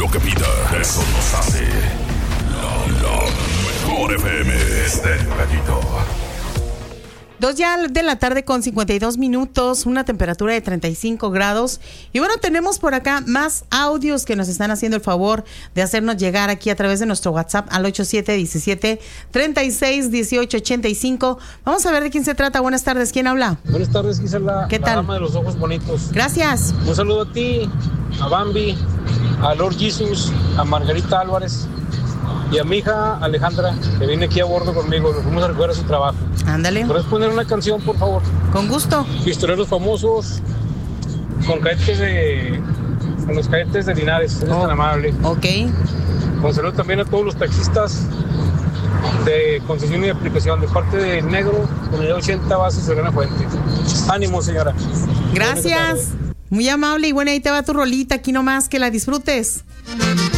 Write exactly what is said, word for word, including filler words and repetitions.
lo que pida. Eso nos hace la, la mejor F M. Estéreo Gatito. Dos ya de la tarde con cincuenta y dos minutos, una temperatura de treinta y cinco grados. Y bueno, tenemos por acá más audios que nos están haciendo el favor de hacernos llegar aquí a través de nuestro WhatsApp al ocho siete uno siete, tres seis uno ocho ocho cinco. Vamos a ver de quién se trata. Buenas tardes, ¿quién habla? Buenas tardes, Gisela. ¿Qué tal? La dama de los ojos bonitos. Gracias. Un saludo a ti, a Bambi, a Lord Jesus, a Margarita Álvarez y a mi hija Alejandra, que viene aquí a bordo conmigo. Nos fuimos a recoger a su trabajo. Ándale. ¿Puedes poner una canción, por favor? Con gusto. Pistoleros famosos con cadetes de... con los cadetes de Linares. Eres Oh, tan amable. Ok. Un saludo también a todos los taxistas de concesión y aplicación de parte de Negro, unidad ochenta, base Serena Fuente. Ánimo, señora. Gracias. Muy amable y bueno, ahí te va tu rolita aquí nomás, que la disfrutes.